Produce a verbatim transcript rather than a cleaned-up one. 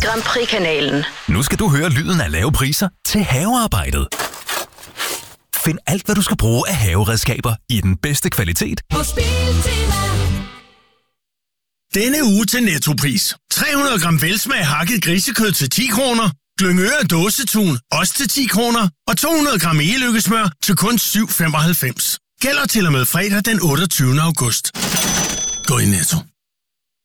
Grand Prix-kanalen. Nu skal du høre lyden af lave priser til havearbejdet. Find alt, hvad du skal bruge af haveredskaber i den bedste kvalitet. Denne uge til Nettopris. tre hundrede gram velsmag hakket grisekød til ti kroner. Glyngøre dåsetun, også til ti kroner. Og to hundrede gram e-lykkesmør til kun syv femoghalvfems. Gælder til og med fredag den otteogtyvende august. Gå i Netto.